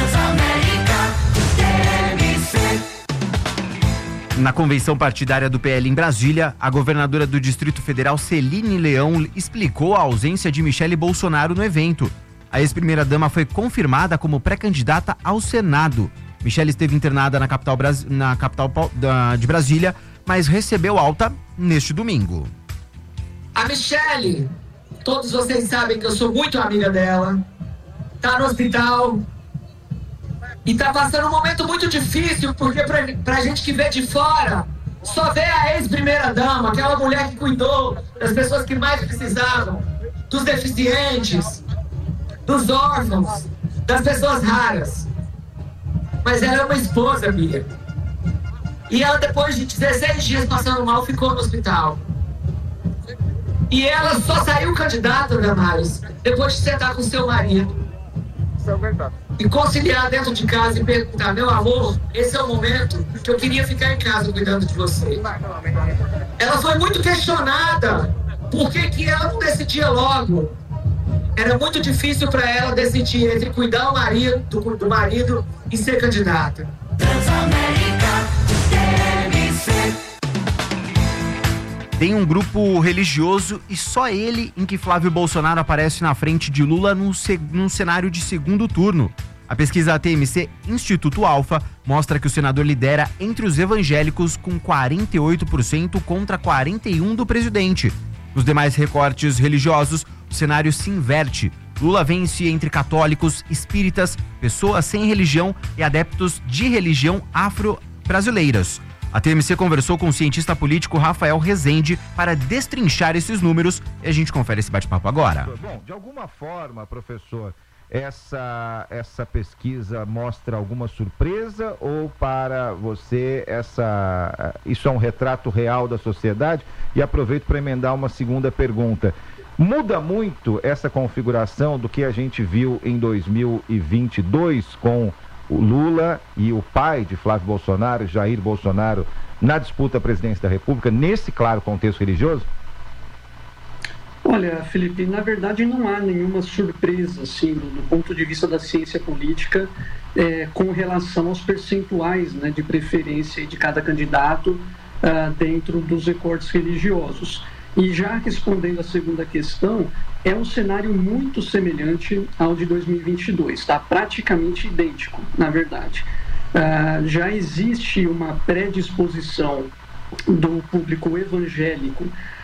[SPEAKER 4] Na convenção partidária do P L em Brasília, a governadora do Distrito Federal, Celine Leão, explicou a ausência de Michele Bolsonaro no evento. A ex-primeira-dama foi confirmada como pré-candidata ao Senado. Michele esteve internada na capital, na capital de Brasília, mas recebeu alta neste domingo.
[SPEAKER 7] A Michele, todos vocês sabem que eu sou muito amiga dela, tá no hospital e tá passando um momento muito difícil, porque pra, pra gente que vê de fora, só vê a ex-primeira-dama, aquela mulher que cuidou das pessoas que mais precisavam, dos deficientes, dos órfãos, das pessoas raras. Mas ela é uma esposa, Bia. E ela, depois de dezesseis dias passando mal, ficou no hospital. E ela só saiu candidata, Damares, depois de sentar com seu marido. Isso é verdade. E conciliar dentro de casa e perguntar: meu amor, esse é o momento que eu queria ficar em casa cuidando de você. Ela foi muito questionada. Por que que ela não decidia logo? Era muito difícil para ela decidir entre cuidar do marido, do, do marido e ser candidata.
[SPEAKER 4] Tem um grupo religioso e só ele em que Flávio Bolsonaro aparece na frente de Lula num, num cenário de segundo turno. A pesquisa T M C Instituto Alfa mostra que o senador lidera entre os evangélicos com quarenta e oito por cento contra quarenta e um por cento do presidente. Nos demais recortes religiosos, o cenário se inverte. Lula vence entre católicos, espíritas, pessoas sem religião e adeptos de religião afro-brasileiras. A T M C conversou com o cientista político Rafael Rezende para destrinchar esses números e a gente confere esse bate-papo agora.
[SPEAKER 9] Bom, de alguma forma, professor, essa, essa pesquisa mostra alguma surpresa ou para você essa, isso é um retrato real da sociedade? E aproveito para emendar uma segunda pergunta. Muda muito essa configuração do que a gente viu em dois mil e vinte e dois com o Lula e o pai de Flávio Bolsonaro, Jair Bolsonaro, na disputa à presidência da República, nesse claro contexto religioso?
[SPEAKER 10] Olha, Felipe, na verdade não há nenhuma surpresa, assim, do, do ponto de vista da ciência política, é, com relação aos percentuais, né, de preferência de cada candidato uh, dentro dos recortes religiosos. E já respondendo à segunda questão, é um cenário muito semelhante ao de dois mil e vinte e dois, tá? Praticamente idêntico, na verdade. Uh, já existe uma predisposição do público evangélico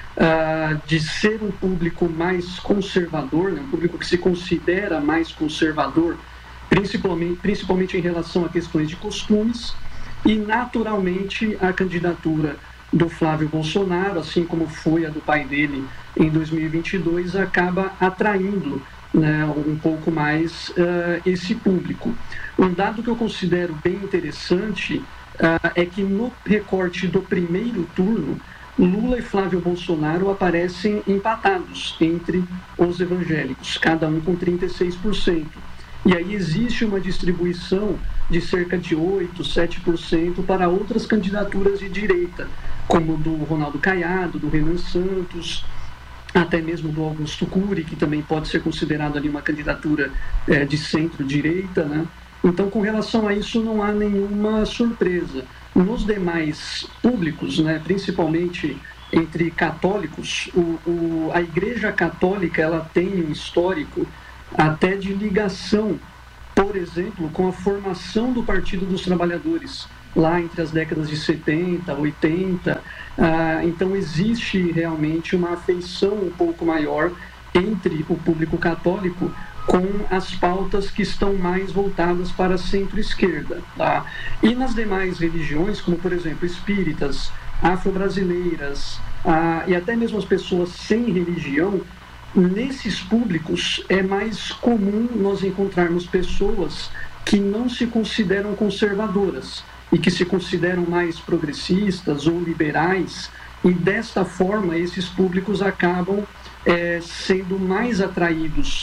[SPEAKER 10] uh, de ser um público mais conservador, né? Um público que se considera mais conservador, principalmente, principalmente em relação a questões de costumes, e naturalmente a candidatura do Flávio Bolsonaro, assim como foi a do pai dele em dois mil e vinte e dois, acaba atraindo, né, um pouco mais uh, esse público. Um dado que eu considero bem interessante uh, é que no recorte do primeiro turno, Lula e Flávio Bolsonaro aparecem empatados entre os evangélicos, cada um com trinta e seis por cento. E aí existe uma distribuição de cerca de oito por cento, sete por cento para outras candidaturas de direita, como do Ronaldo Caiado, do Renan Santos, até mesmo do Augusto Cury, que também pode ser considerado ali uma candidatura é, de centro-direita, né? Então, com relação a isso, não há nenhuma surpresa. Nos demais públicos, né, principalmente entre católicos, o, o, a Igreja Católica ela tem um histórico até de ligação, por exemplo, com a formação do Partido dos Trabalhadores, lá entre as décadas de setenta, oitenta. Ah, então existe realmente uma afeição um pouco maior entre o público católico com as pautas que estão mais voltadas para a centro-esquerda, tá? E nas demais religiões, como por exemplo espíritas, afro-brasileiras, ah, e até mesmo as pessoas sem religião, nesses públicos é mais comum nós encontrarmos pessoas que não se consideram conservadoras e que se consideram mais progressistas ou liberais, e desta forma esses públicos acabam é, sendo mais atraídos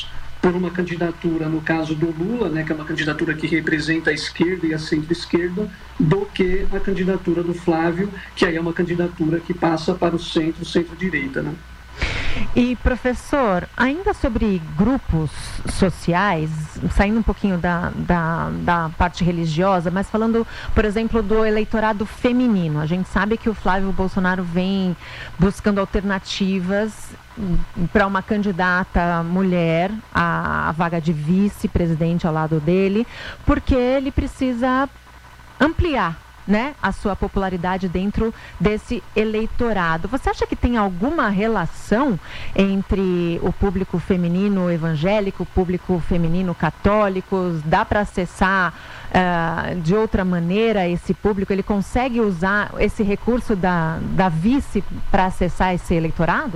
[SPEAKER 10] por uma candidatura, no caso do Lula, né, que é uma candidatura que representa a esquerda e a centro-esquerda, do que a candidatura do Flávio, que aí é uma candidatura que passa para o centro, centro-direita, né?
[SPEAKER 12] E, professor, ainda sobre grupos sociais, saindo um pouquinho da, da, da parte religiosa, mas falando, por exemplo, do eleitorado feminino. A gente sabe que o Flávio Bolsonaro vem buscando alternativas para uma candidata mulher à, à vaga de vice-presidente ao lado dele, porque ele precisa ampliar, né, a sua popularidade dentro desse eleitorado. Você acha que tem alguma relação entre o público feminino evangélico, o público feminino católico? Dá para acessar uh, de outra maneira esse público? Ele consegue usar esse recurso da, da vice para acessar esse eleitorado?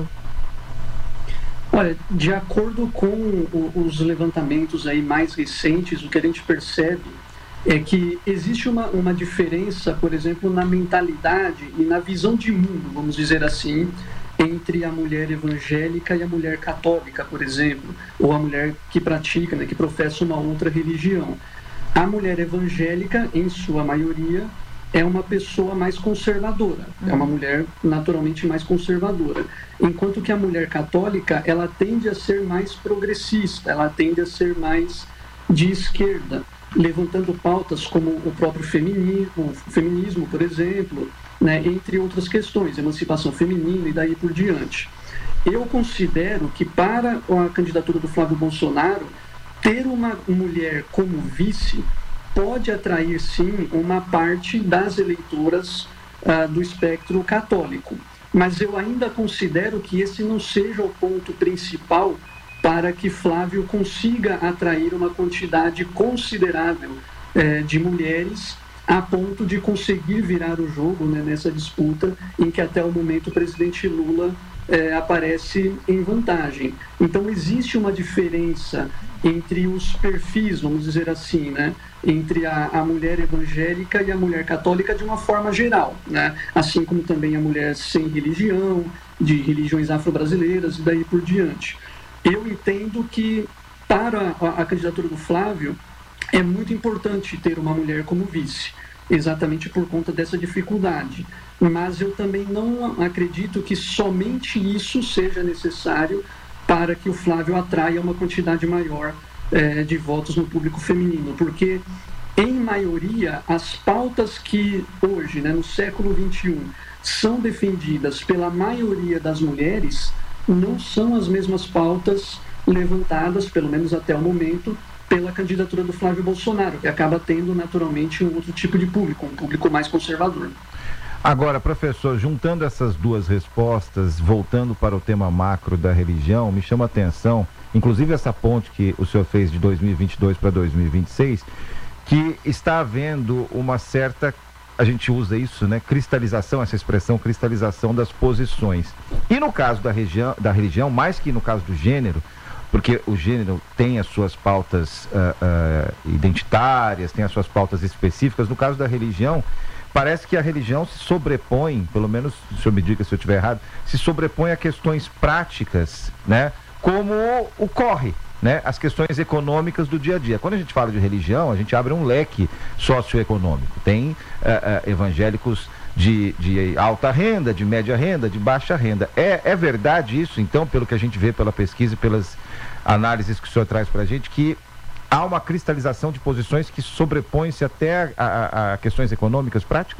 [SPEAKER 10] Olha, de acordo com o, os levantamentos aí mais recentes, o que a gente percebe é que existe uma, uma diferença, por exemplo, na mentalidade e na visão de mundo, vamos dizer assim, entre a mulher evangélica e a mulher católica, por exemplo, ou a mulher que pratica, né, que professa uma outra religião. A mulher evangélica, em sua maioria, é uma pessoa mais conservadora, é uma mulher naturalmente mais conservadora, enquanto que a mulher católica, ela tende a ser mais progressista, ela tende a ser mais de esquerda, levantando pautas como o próprio feminismo, o feminismo, por exemplo, né, entre outras questões, emancipação feminina e daí por diante. Eu considero que para a candidatura do Flávio Bolsonaro, ter uma mulher como vice pode atrair, sim, uma parte das eleitoras uh, do espectro católico. Mas eu ainda considero que esse não seja o ponto principal para que Flávio consiga atrair uma quantidade considerável eh, de mulheres a ponto de conseguir virar o jogo, né, nessa disputa em que até o momento o presidente Lula eh, aparece em vantagem. Então existe uma diferença entre os perfis, vamos dizer assim, né, entre a, a mulher evangélica e a mulher católica de uma forma geral, né, assim como também a mulher sem religião, de religiões afro-brasileiras e daí por diante. Eu entendo que para a, a candidatura do Flávio é muito importante ter uma mulher como vice, exatamente por conta dessa dificuldade. Mas eu também não acredito que somente isso seja necessário para que o Flávio atraia uma quantidade maior eh, de votos no público feminino, porque, em maioria, as pautas que hoje, né, no século vinte e um, são defendidas pela maioria das mulheres não são as mesmas pautas levantadas, pelo menos até o momento, pela candidatura do Flávio Bolsonaro, que acaba tendo naturalmente um outro tipo de público, um público mais conservador.
[SPEAKER 9] Agora, professor, juntando essas duas respostas, voltando para o tema macro da religião, me chama a atenção, inclusive essa ponte que o senhor fez de dois mil e vinte e dois para dois mil e vinte e seis, que está havendo uma certa, a gente usa isso, né, cristalização, essa expressão, cristalização das posições. E no caso da, região, da religião, mais que no caso do gênero, porque o gênero tem as suas pautas uh, uh, identitárias, tem as suas pautas específicas, no caso da religião, parece que a religião se sobrepõe, pelo menos, se o senhor me diga se eu estiver errado, se sobrepõe a questões práticas, né, como ocorre, né, as questões econômicas do dia a dia. Quando a gente fala de religião, a gente abre um leque socioeconômico. Tem uh, uh, evangélicos de, de alta renda, de média renda, de baixa renda. É, é verdade isso, então, pelo que a gente vê pela pesquisa e pelas análises que o senhor traz para a gente, que há uma cristalização de posições que sobrepõem-se até a, a, a questões econômicas práticas?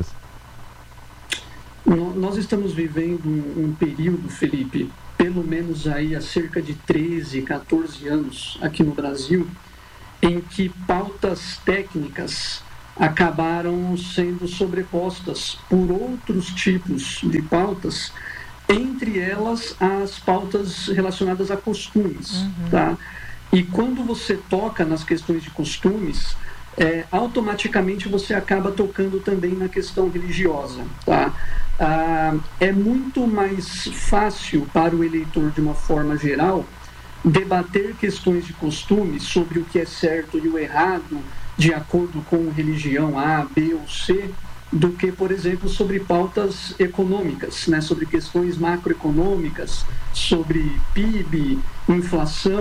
[SPEAKER 10] Nós estamos vivendo um, um período, Felipe, pelo menos aí há cerca de treze, quatorze anos aqui no Brasil, em que pautas técnicas acabaram sendo sobrepostas por outros tipos de pautas, entre elas as pautas relacionadas a costumes, uhum. tá? E quando você toca nas questões de costumes, é, automaticamente você acaba tocando também na questão religiosa, tá? Ah, é muito mais fácil para o eleitor, de uma forma geral, debater questões de costumes sobre o que é certo e o errado, de acordo com religião A, B ou C, do que, por exemplo, sobre pautas econômicas, né? Sobre questões macroeconômicas, sobre P I B, inflação.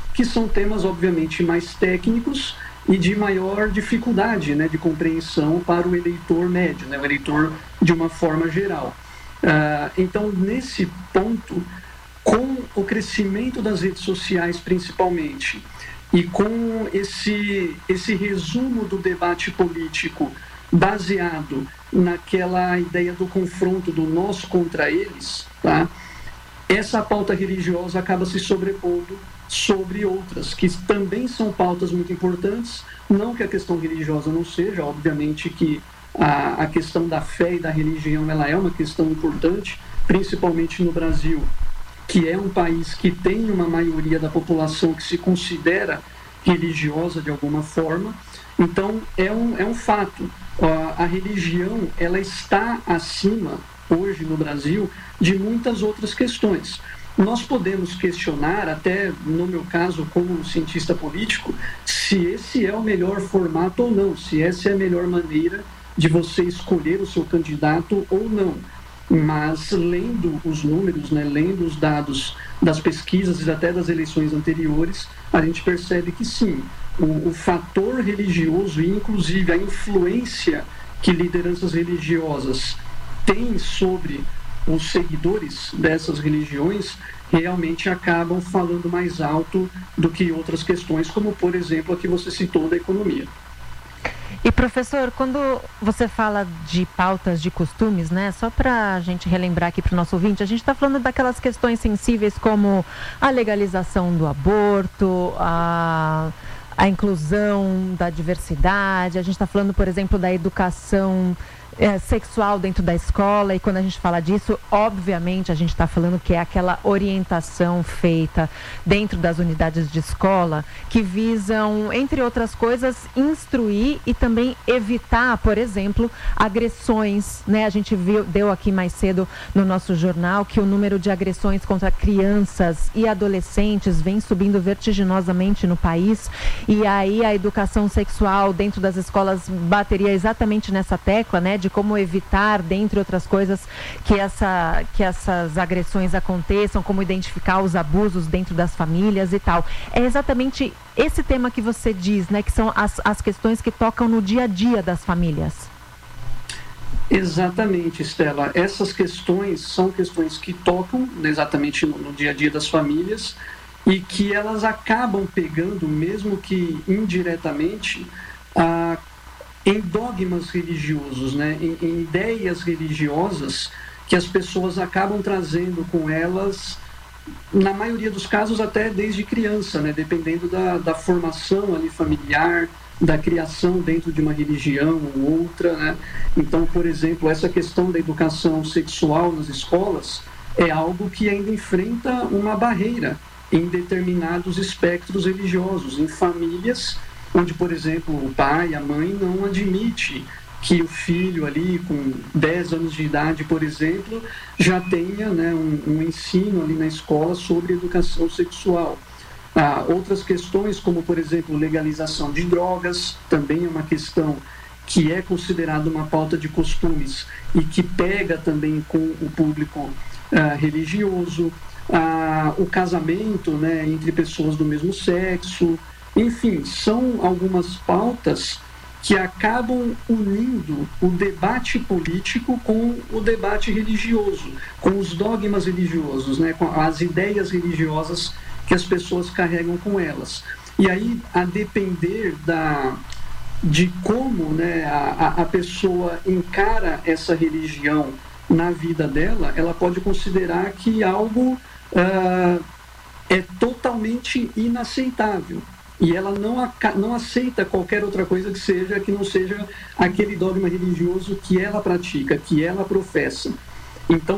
[SPEAKER 10] que são temas, obviamente, mais técnicos e de maior dificuldade, né, de compreensão para o eleitor médio, né, o eleitor de uma forma geral. Uh, então, nesse ponto, com o crescimento das redes sociais, principalmente, e com esse, esse resumo do debate político baseado naquela ideia do confronto do nós contra eles, tá? Essa pauta religiosa acaba se sobrepondo sobre outras, que também são pautas muito importantes, não que a questão religiosa não seja, obviamente que a, a questão da fé e da religião, ela é uma questão importante, principalmente no Brasil, que é um país que tem uma maioria da população que se considera religiosa de alguma forma. Então, é um, é um fato. A, a religião, ela está acima, hoje no Brasil, de muitas outras questões. Nós podemos questionar, até no meu caso como cientista político, se esse é o melhor formato ou não, se essa é a melhor maneira de você escolher o seu candidato ou não. Mas lendo os números, né, lendo os dados das pesquisas e até das eleições anteriores, a gente percebe que sim, o, o fator religioso e inclusive a influência que lideranças religiosas têm sobre os seguidores dessas religiões realmente acabam falando mais alto do que outras questões, como por exemplo a que você citou da economia.
[SPEAKER 12] E professor, quando você fala de pautas de costumes, né, só para a gente relembrar aqui para o nosso ouvinte, a gente está falando daquelas questões sensíveis como a legalização do aborto, a, a inclusão da diversidade, a gente está falando, por exemplo, da educação É, sexual dentro da escola, e quando a gente fala disso, obviamente a gente está falando que é aquela orientação feita dentro das unidades de escola que visam, entre outras coisas, instruir e também evitar, por exemplo, agressões, né? A gente viu, deu aqui mais cedo no nosso jornal que o número de agressões contra crianças e adolescentes vem subindo vertiginosamente no país, e aí a educação sexual dentro das escolas bateria exatamente nessa tecla, né, de como evitar, dentre outras coisas, que, essa, que essas agressões aconteçam, como identificar os abusos dentro das famílias e tal. É exatamente esse tema que você diz, né, que são as, as questões que tocam no dia a dia das famílias.
[SPEAKER 10] Exatamente, Estela. Essas questões são questões que tocam exatamente no, no dia a dia das famílias e que elas acabam pegando, mesmo que indiretamente, a em dogmas religiosos, né? em, em ideias religiosas que as pessoas acabam trazendo com elas, na maioria dos casos até desde criança, né? Dependendo da, da formação ali familiar, da criação dentro de uma religião ou outra, né? Então, por exemplo, essa questão da educação sexual nas escolas é algo que ainda enfrenta uma barreira em determinados espectros religiosos, em famílias onde, por exemplo, o pai, a mãe não admite que o filho ali com dez anos de idade, por exemplo, já tenha, né, um, um ensino ali na escola sobre educação sexual. Ah, outras questões, como, por exemplo, legalização de drogas, também é uma questão que é considerada uma pauta de costumes e que pega também com o público ah, religioso, ah, o casamento, né, entre pessoas do mesmo sexo. Enfim, são algumas pautas que acabam unindo o debate político com o debate religioso, com os dogmas religiosos, né, com as ideias religiosas que as pessoas carregam com elas. E aí, a depender da, de como, né, a, a pessoa encara essa religião na vida dela, ela pode considerar que algo uh, é totalmente inaceitável. E ela não, não aceita qualquer outra coisa que seja, que não seja aquele dogma religioso que ela pratica, que ela professa. Então,